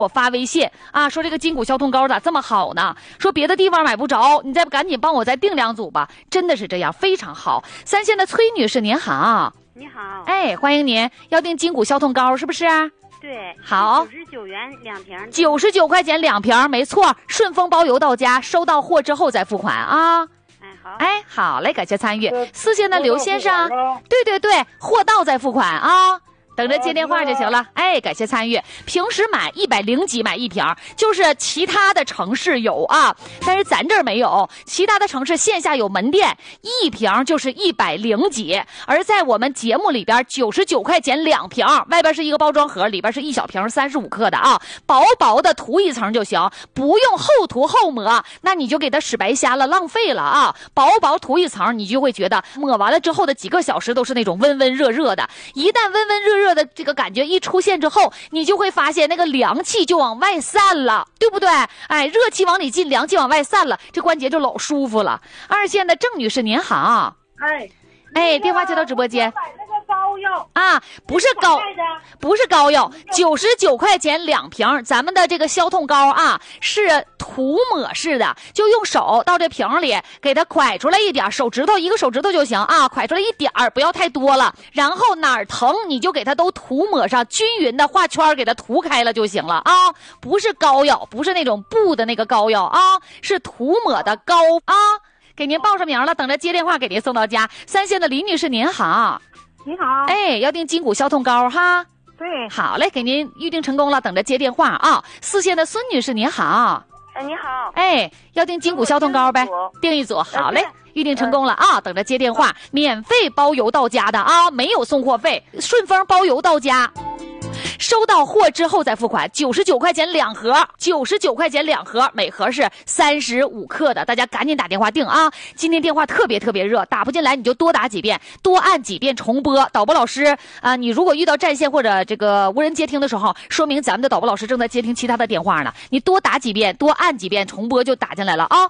我发微信啊，说这个筋骨消痛膏咋这么好呢？说别的地方买不着，你再赶紧帮我再订2组吧。真的是这样，非常好。3线的崔女士您好。 你好。 哎，欢迎您，要订筋骨消痛膏是不是？ 对。 好。 99元2瓶。 99块钱2瓶，没错。顺丰包邮到家，收到货之后再付款啊。 好。 哎，好嘞，感谢参与。4线的刘先生，对，货到再付款啊。等着接电话就行了。哎，感谢参与。平时买100几买1瓶，就是其他的城市有啊，但是咱这儿没有。其他的城市线下有门店，1瓶就是100几，而在我们节目里边99块钱2瓶，外边是一个包装盒，里边是1小瓶35克的啊，薄薄的涂一层就行，不用后涂后抹，那你就给它使白瞎了，浪费了啊。薄涂一层，你就会觉得抹完了之后的几个小时都是那种温热的，一旦温热的这个感觉一出现之后，你就会发现那个凉气就往外散了，对不对？哎，热气往里进，凉气往外散了，这关节就老舒服了。2线的郑女士您好。哎，电话接到直播间。 膏药啊，不是膏药，99块钱2瓶。咱们的这个消痛膏啊，是涂抹式的，就用手到这瓶里给它蒯出来一点，一个手指头就行啊，蒯出来一点，不要太多了。然后哪儿疼你就给它都涂抹上，均匀的画圈给它涂开了就行了啊。不是膏药，不是那种布的那个膏药啊，是涂抹的膏啊。给您报上名了，等着接电话给您送到家。3线的李女士您好。 你好。 哎，要订筋骨消痛膏哈。 对。 好嘞，给您预定成功了，等着接电话啊。4线的孙女士您好。 哎，你好。 哎，要订筋骨消痛膏呗？订一组。好嘞，预定成功了啊，等着接电话，免费包邮到家的啊，没有送货费，顺丰包邮到家。收到货之后再付款，99块钱2盒，99块钱2盒，每盒是35克的，大家赶紧打电话订啊！今天电话特别热，打不进来你就多打几遍，多按几遍重播。导播老师啊，你如果遇到占线或者这个无人接听的时候，说明咱们的导播老师正在接听其他的电话呢。你多打几遍，多按几遍重播就打进来了啊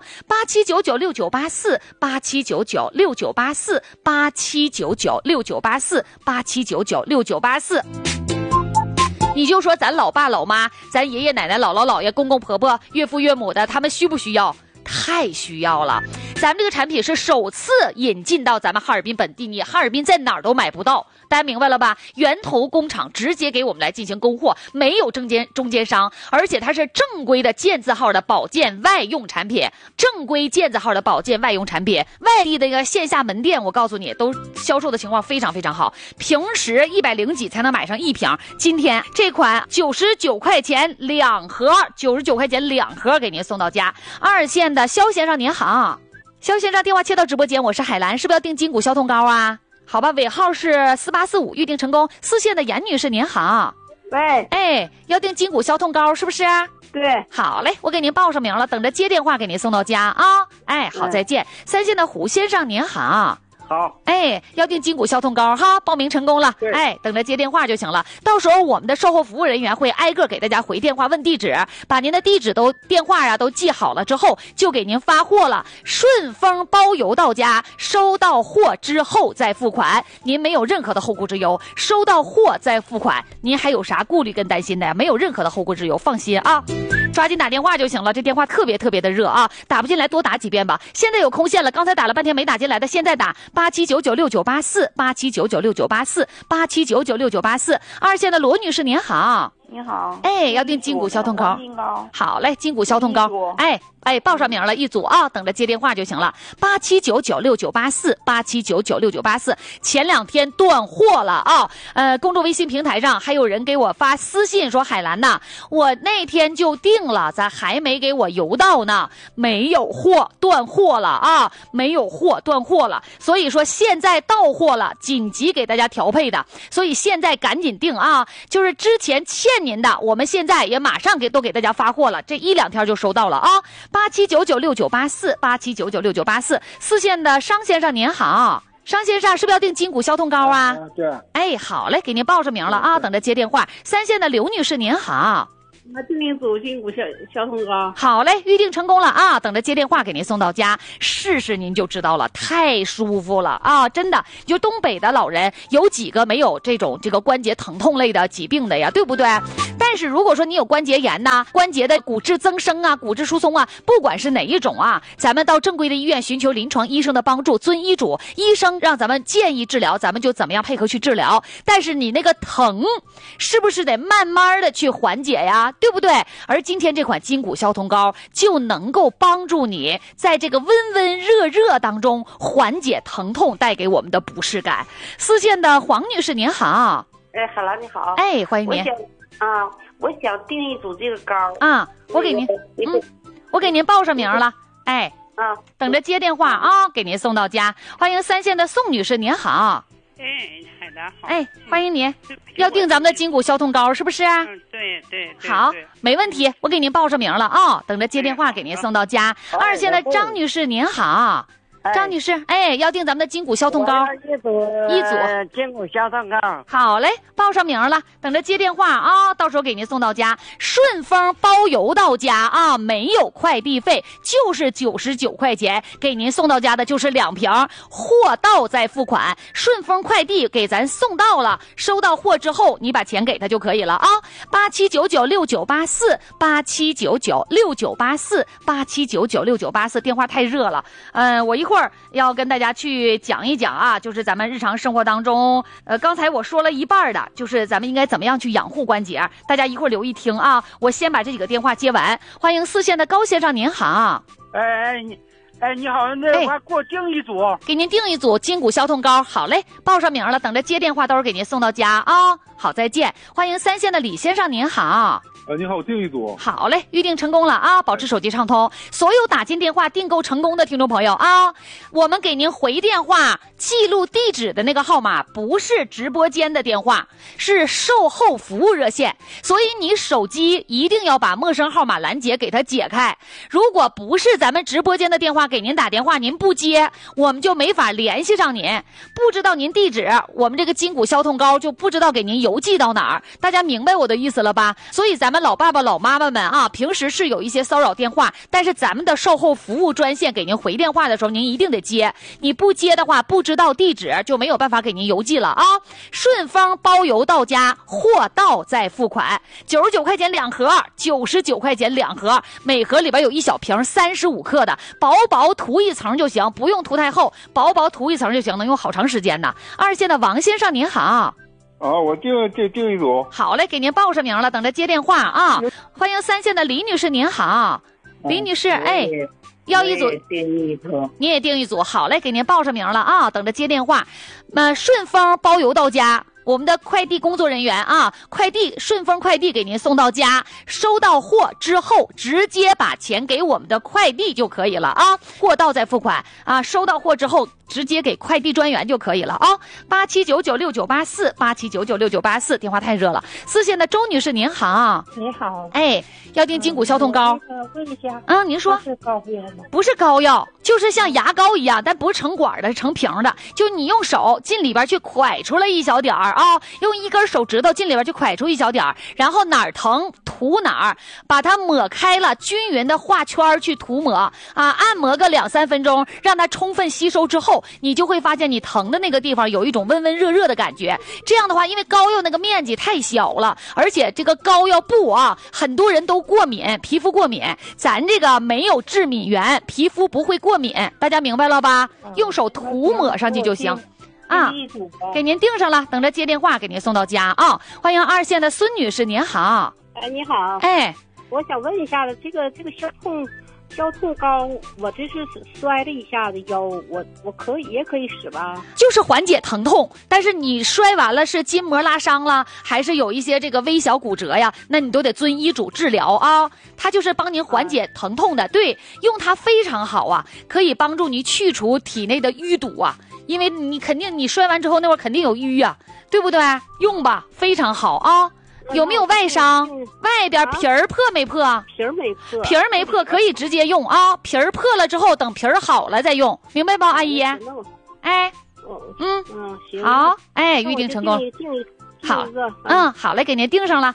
！87996984，87996984，87996984，87996984。你就说咱老爸老妈，咱爷爷奶奶姥姥姥爷公公婆婆岳父岳母的，他们需不需要？太需要了。咱们这个产品是首次引进到咱们哈尔滨本地，你哈尔滨在哪儿都买不到，大家明白了吧？源头工厂直接给我们来进行供货，没有中间商，而且它是正规的健字号的保健外用产品，外地的一个线下门店，我告诉你都销售的情况非常好，平时100几才能买上1瓶，今天这款99块钱2盒，99块钱2盒给您送到家。2线的肖先生您好。肖先生，电话切到直播间，我是海兰，是不是要订筋骨消痛膏啊？好吧，尾号是4845，预定成功。4线的严女士您好。 喂。 哎，要订筋骨消痛膏是不是？ 对。 好嘞，我给您报上名了，等着接电话给您送到家啊。哎，好，再见。3线的胡先生您好。 好。 哎，要订筋骨消痛膏哈，报名成功了。哎，等着接电话就行了。到时候我们的售后服务人员会挨个给大家回电话问地址，把您的地址电话啊都记好了之后，就给您发货了。顺丰包邮到家，收到货之后再付款，您没有任何的后顾之忧。收到货再付款，您还有啥顾虑跟担心的呀？没有任何的后顾之忧，放心啊。抓紧打电话就行了，这电话特别的热啊，打不进来多打几遍吧。现在有空线了，刚才打了半天没打进来的，现在打87996984，87996984，87996984。2线的罗女士您好。 你好。 哎，要订筋骨消痛膏。好嘞，筋骨消痛膏。哎，报上名了1组啊，等着接电话就行了。87996984，87996984。前2天断货了啊，公众微信平台上还有人给我发私信说，海兰呐，我那天就订了，咱还没给我邮到呢，没有货，断货了啊，没有货，断货了。所以说现在到货了，紧急给大家调配的，所以现在赶紧订啊，就是之前欠您的，我们现在也马上都给大家发货了，这1、2天就收到了啊。87996984，87996984。4线的商先生您好。商先生，是不是要订筋骨消痛膏啊？ 对。 哎，好嘞，给您报上名了啊，等着接电话。3线的刘女士您好。 那订1组筋骨消痛膏。 好嘞，预定成功了啊，等着接电话给您送到家，试试您就知道了，太舒服了啊，真的。就东北的老人有几个没有这个关节疼痛类的疾病的呀，对不对？但但是如果说你有关节炎呐、关节的骨质增生啊、骨质疏松啊，不管是哪一种啊，咱们到正规的医院寻求临床医生的帮助，遵医嘱，医生让咱们建议治疗，咱们就怎么样配合去治疗。但是你那个疼，是不是得慢慢的去缓解呀？对不对？而今天这款筋骨消痛膏就能够帮助你在这个温温热热当中缓解疼痛带给我们的不适感。四线的黄女士您好。 好了，你好。 欢迎您。 我想订一组这个膏啊，我给您，我给您报上名了。等着接电话啊，给您送到家。欢迎三线的宋女士您好。 好的好。 欢迎您，要订咱们的筋骨消痛膏是不是？ 对。 好，没问题，我给您报上名了啊，等着接电话给您送到家。二线的张女士您好。张女士，要订咱们的筋骨消痛膏，一组筋骨消痛膏。 好嘞，报上名了，等着接电话啊，到时候给您送到家，顺丰包邮到家啊，没有快递费，就是99块钱，给您送到家的就是2瓶，货到再付款，顺丰快递给咱送到了，收到货之后你把钱给他就可以了啊。87996984，87996984，87996984，电话太热了，我一会儿要跟大家去讲一讲啊，就是咱们日常生活当中，刚才我说了一半的，就是咱们应该怎么样去养护关节，大家一会儿留意听啊。我先把这几个电话接完。欢迎四线的高先生您好。 你好，那我给我订一组， 给您订一组筋骨消痛膏。好嘞，报上名了，等着接电话，到时候给您送到家啊。好，再见。欢迎三线的李先生您好。 你好，我订一组。 好嘞，预定成功了啊！保持手机畅通。所有打进电话订购成功的听众朋友啊，我们给您回电话记录地址的那个号码不是直播间的电话，是售后服务热线，所以你手机一定要把陌生号码拦截给它解开。如果不是咱们直播间的电话给您打电话，您不接，我们就没法联系上您，不知道您地址，我们这个筋骨消痛膏就不知道给您邮寄到哪儿。大家明白我的意思了吧？所以咱们老爸爸老妈妈们啊，平时是有一些骚扰电话，但是咱们的售后服务专线给您回电话的时候，您一定得接，你不接的话不知道地址就没有办法给您邮寄了啊。顺丰包邮到家，货到再付款，99块钱2盒，99块钱2盒，每盒里边有一小瓶35克的，薄薄涂一层就行，不用涂太厚，薄薄涂一层就行，能用好长时间呢。二线的王先生您好。 我订一组。 好嘞，给您报上名了，等着接电话啊。欢迎三线的李女士您好。李女士，要一组，你也订一组。好嘞，给您报上名了啊，等着接电话。顺丰包邮到家，我们的快递工作人员啊，顺丰快递给您送到家，收到货之后直接把钱给我们的快递就可以了啊，货到再付款啊，收到货之后直接给快递专员就可以了啊。87996984，87996984，电话太热了。四线的周女士您好。 你好。 要订筋骨消痛膏。 问一下。 您说。 是膏药吗？ 不是膏药，就是像牙膏一样，但不是成管的，是成瓶的，就你用手进里边去蒯出来一小点儿啊，用一根手指头进里边去蒯出一小点儿，然后哪儿疼涂哪儿，把它抹开了，均匀的画圈去涂抹啊，按摩个2-3分钟，让它充分吸收之后，你就会发现你疼的那个地方有一种温温热热的感觉。这样的话，因为膏药那个面积太小了，而且这个膏药布啊，很多人都过敏，皮肤过敏，咱这个没有致敏源，皮肤不会过敏，大家明白了吧？用手涂抹上去就行。给您订上了，等着接电话给您送到家啊。欢迎二线的孙女士您好。 你好。我想问一下子，这个消痛膏，我这是摔了一下子腰，我也可以使吧？ 就是缓解疼痛，但是你摔完了是筋膜拉伤了，还是有一些这个微小骨折呀？那你都得遵医嘱治疗啊。它就是帮您缓解疼痛的，对，用它非常好啊，可以帮助你去除体内的淤堵啊。因为你肯定你摔完之后那会儿肯定有淤啊，对不对？用吧，非常好啊。有没有外伤？外边皮儿破没破？ 皮儿没破。 皮儿没破可以直接用啊，皮儿破了之后等皮儿好了再用，明白吧，阿姨？ 行。 好，预定成功。 好，好嘞，给您定上了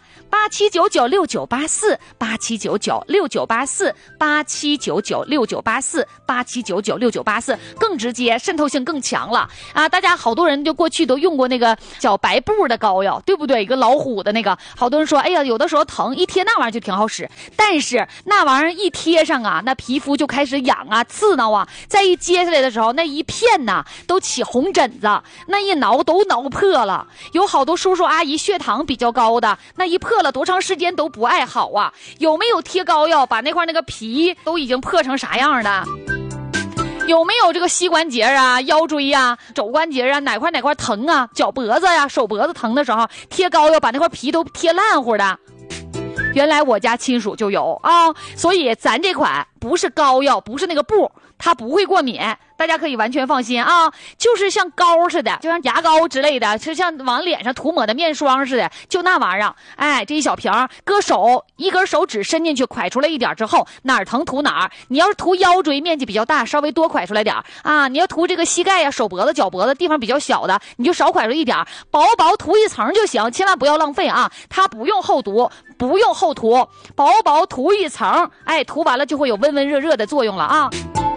，87996984，87996984，87996984，87996984，更直接，渗透性更强了啊！大家好多人就过去都用过那个小白布的膏药，对不对？一个老虎的那个，好多人说，哎呀，有的时候疼，一贴那玩意儿就挺好使，但是那玩意儿一贴上啊，那皮肤就开始痒啊、刺挠啊，再一揭下来的时候，那一片呐都起红疹子，那一挠都挠破了。有好多叔叔阿姨血糖比较高的，那一破了多长时间都不爱好啊。有没有贴膏药把那块那个皮都已经破成啥样的？有没有这个膝关节啊、腰椎啊、肘关节啊哪块疼啊、脚脖子呀、手脖子疼的时候贴膏药把那块皮都贴烂乎的？原来我家亲属就有啊，所以咱这款不是膏药，不是那个布，它不会过敏，大家可以完全放心啊。就是像膏似的，就像牙膏之类的，就像往脸上涂抹的面霜似的，就那玩意儿。哎，这一小瓶搁手，一根手指伸进去，蒯出来一点之后，哪儿疼涂哪儿。你要是涂腰椎面积比较大，稍微多蒯出来点啊。你要涂这个膝盖呀、手脖子、脚脖子地方比较小的，你就少蒯出一点，薄薄涂一层就行，千万不要浪费啊。它不用厚涂，不用厚涂，薄薄涂一层，哎，涂完了就会有温温热热的作用了啊。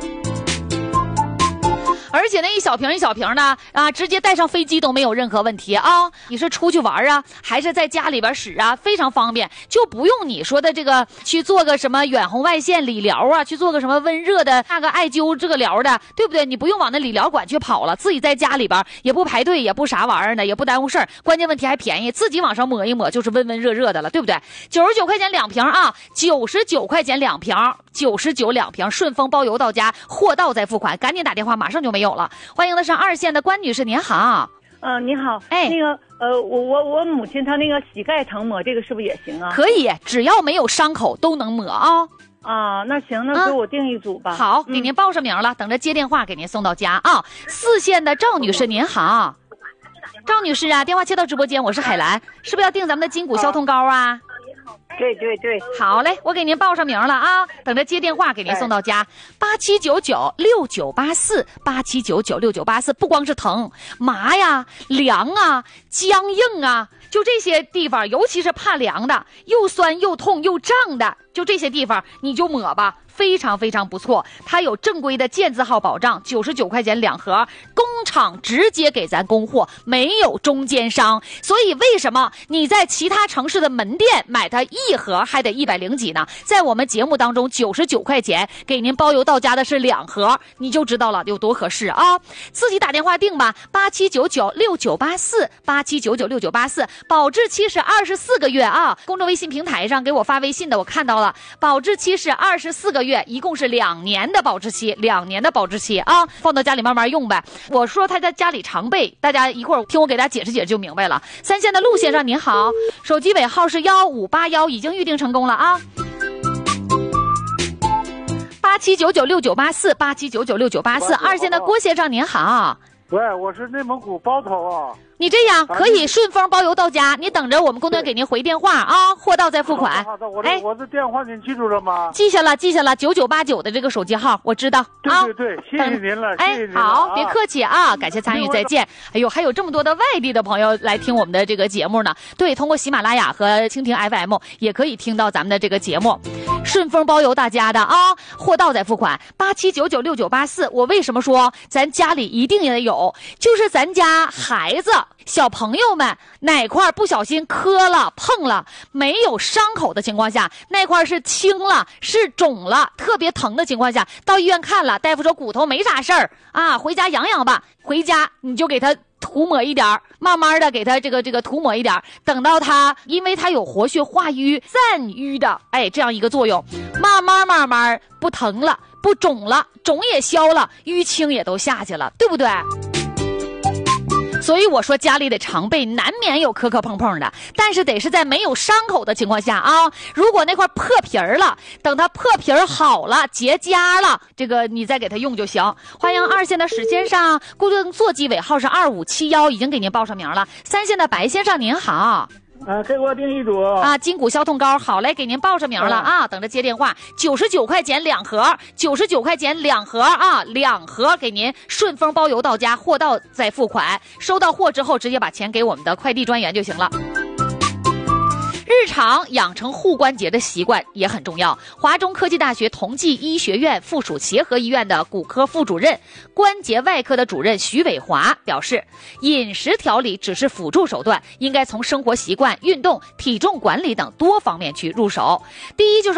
而且那一小瓶一小瓶的啊，直接带上飞机都没有任何问题啊！你是出去玩啊，还是在家里边使啊？非常方便，就不用你说的这个去做个什么远红外线理疗啊，去做个什么温热的那个艾灸这个疗的，对不对？你不用往那理疗馆去跑了，自己在家里边也不排队，也不啥玩意儿的，也不耽误事儿，关键问题还便宜，自己往上抹一抹就是温温热热的了，对不对？99块钱2瓶啊，99块钱2瓶，992瓶，顺丰包邮到家，货到再付款，赶紧打电话，马上就没有了。欢迎的上2线的关女士，您好。 你好， 哎， 那个我母亲她那个膝盖疼抹这个是不是也行啊？ 可以，只要没有伤口都能抹啊。 啊，那行，那给我订一组吧。 好，给您报上名了，等着接电话给您送到家啊。4线的赵女士，您好。赵女士啊，电话接到直播间，我是海兰，是不是要订咱们的筋骨消痛膏啊？ 对对对， 好嘞，我给您报上名了啊，等着接电话给您送到家。87996984，87996984，不光是疼、麻呀、凉啊、僵硬啊，就这些地方，尤其是怕凉的，又酸又痛又胀的，就这些地方你就抹吧。非常非常不错，它有正规的健字号保障，99块钱2盒，工厂直接给咱供货，没有中间商。所以为什么你在其他城市的门店买它一盒还得100几呢？在我们节目当中99块钱给您包邮到家的是2盒，你就知道了有多合适啊！自己打电话订吧，87996984，87996984，保质期是24个月啊！公众微信平台上给我发微信的我看到了，保质期是24个月。一共是2年的保质期，2年的保质期啊，放到家里慢慢用呗。我说他在家里常备，大家一会儿听我给大家解释解释就明白了。3线的陆先生您好，手机尾号是1581，已经预定成功了啊。87996984，87996984，2线的郭先生您好。 喂，我是内蒙古包头啊。 你这样可以顺丰包邮到家，你等着我们工作人员给您回电话啊，货到再付款。 好的，我的电话您记住了吗？ 记下了，9989的这个手机号我知道。 对对对，谢谢您了，谢谢您了。 好，别客气啊，感谢参与，再见。哎呦，还有这么多的外地的朋友来听我们的这个节目呢。对，通过喜马拉雅和蜻蜓 FM 也可以听到咱们的这个节目。顺丰包邮大家的啊，货到再付款。87996984，我为什么说咱家里一定也有？就是咱家孩子。小朋友们哪块不小心磕了碰了，没有伤口的情况下，那块是青了是肿了特别疼的情况下，到医院看了，大夫说骨头没啥事儿啊，回家养养吧。回家你就给他涂抹一点，慢慢的给他这个涂抹一点，等到他因为他有活血化瘀散瘀的这样一个作用，慢慢不疼了，不肿了，肿也消了，淤青也都下去了，对不对？所以我说家里得常备，难免有磕磕碰碰的，但是得是在没有伤口的情况下啊。如果那块破皮儿了，等它破皮儿好了结痂了，这个你再给它用就行。欢迎2线的史先生，固定座机尾号是2571，已经给您报上名了。3线的白先生您好。 给我订一组啊！筋骨消痛膏，好嘞，给您报上名了啊！等着接电话，99块钱2盒，99块钱2盒啊，2盒给您顺丰包邮到家，货到再付款。收到货之后，直接把钱给我们的快递专员就行了。日常养成护关节的习惯也很重要。华中科技大学同济医学院附属协和医院的骨科副主任、关节外科的主任徐伟华表示，饮食调理只是辅助手段，应该从生活习惯、运动、体重管理等多方面去入手。第一就是